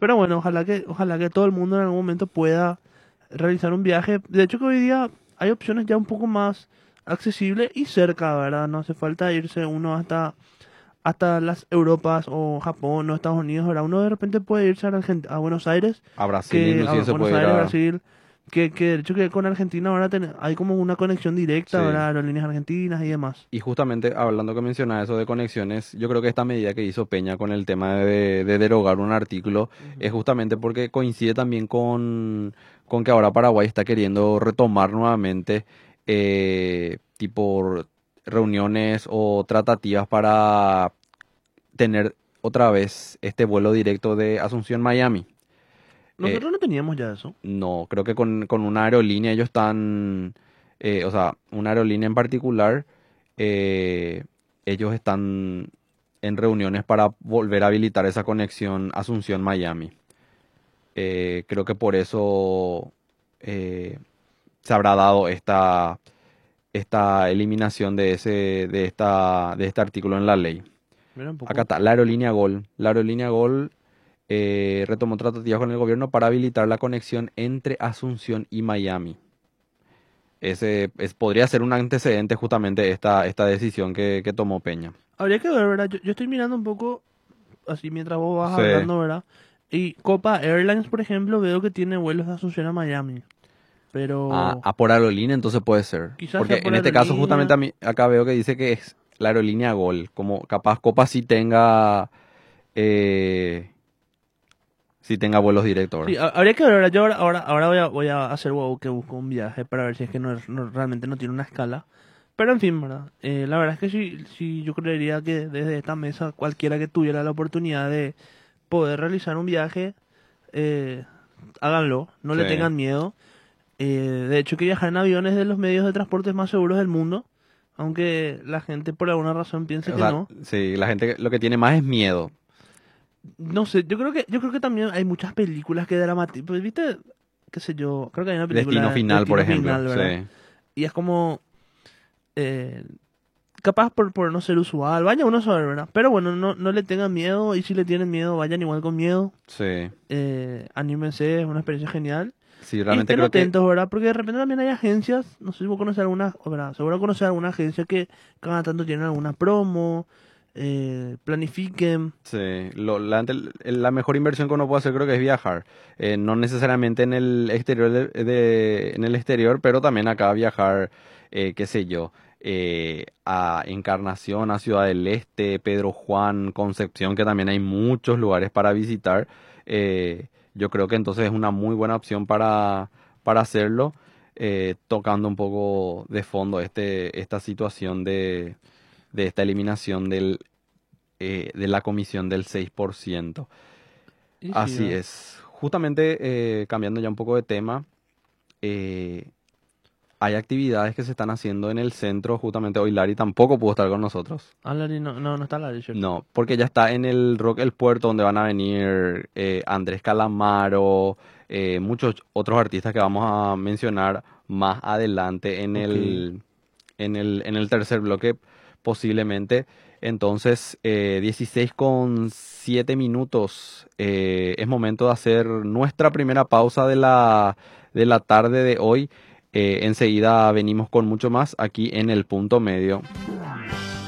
Pero bueno, ojalá que todo el mundo en algún momento pueda realizar un viaje. De hecho que hoy día hay opciones ya un poco más accesibles y cerca, ¿verdad? No hace falta irse uno hasta las Europas o Japón o Estados Unidos, ¿verdad? Uno de repente puede irse a Buenos Aires, A Brasil a inclusive se Buenos puede ir Aires, a... Brasil, que de hecho que con Argentina ahora hay como una conexión directa, Sí. ¿verdad? Aerolíneas argentinas y demás. Y justamente hablando que mencionaba eso de conexiones, yo creo que esta medida que hizo Peña con el tema de derogar un artículo es Ujú. justamente porque coincide también con que ahora Paraguay está queriendo retomar nuevamente tipo reuniones o tratativas para tener otra vez este vuelo directo de Asunción-Miami. Eh, Nosotros no teníamos ya eso. no, creo que con una aerolínea ellos están, o sea, una aerolínea en particular, eh, ellos están en reuniones para volver a habilitar esa conexión Asunción-Miami. Creo que por eso eh, se habrá dado esta eliminación de este artículo en la ley. Mira un Acá poco. está, la aerolínea Gol. La aerolínea Gol retomó tratativas con el gobierno para habilitar la conexión entre Asunción y Miami. Podría ser un antecedente justamente esta decisión que tomó Peña. Habría que ver, ¿verdad? Yo estoy mirando un poco, así mientras vos vas Sí. hablando, ¿verdad? Y Copa Airlines, por ejemplo, veo que tiene vuelos de Asunción a Miami. Pero Por aerolínea entonces puede ser. quizás sea Porque por en este caso justamente aerolínea. a mí, acá veo que dice que es la aerolínea Gol. Como capaz Copa eh, sí tenga vuelos directos, Sí, ¿verdad? habría que ver, ¿verdad? Yo ahora voy a hacer wow que busco un viaje para ver si es que realmente no tiene una escala. Pero en fin, ¿verdad? La verdad es que sí, yo creería que desde esta mesa cualquiera que tuviera la oportunidad de poder realizar un viaje, eh, háganlo, no Sí. le tengan miedo. De hecho, que viajar en avión es de los medios de transporte más seguros del mundo, aunque la gente por alguna razón piense O que sea, no. sí, la gente lo que tiene más es miedo. No sé, yo creo que también hay muchas películas que dramatizan, pues, ¿viste? Qué sé yo, creo que hay una Destino película de final, por Destino ejemplo. Final, Sí. ¿verdad? Y es como, eh, capaz por no ser usual, vaya uno a saber, ¿verdad? Pero bueno, no le tengan miedo y si le tienen miedo, vayan igual con miedo. Sí. Anímense, es una experiencia genial. Sí, Y realmente estén creo que atentos, ¿verdad? Porque de repente también hay agencias, no sé si vos conoces alguna, ¿verdad? Seguro conoces alguna agencia que cada tanto tienen alguna promo, planifiquen. sí, la mejor inversión que uno puede hacer creo que es viajar. No necesariamente en el exterior, en el exterior, pero también acá viajar, qué sé yo, a Encarnación, a Ciudad del Este, Pedro Juan, Concepción, que también hay muchos lugares para visitar. Yo creo que entonces es una muy buena opción para hacerlo, tocando un poco de fondo esta situación de esta eliminación de la comisión del 6%. Y sí, Así ¿verdad? es. Justamente cambiando ya un poco de tema, eh, hay actividades que se están haciendo en el centro. Justamente hoy Lari tampoco pudo estar con nosotros. Ah, Lari, no está Lari, ¿cierto? No, porque ya está en el Rock El Puerto donde van a venir Andrés Calamaro, muchos otros artistas que vamos a mencionar más adelante Ok. en el tercer bloque posiblemente. Entonces, 16:07 es momento de hacer nuestra primera pausa de la tarde de hoy. Enseguida venimos con mucho más aquí en el punto medio.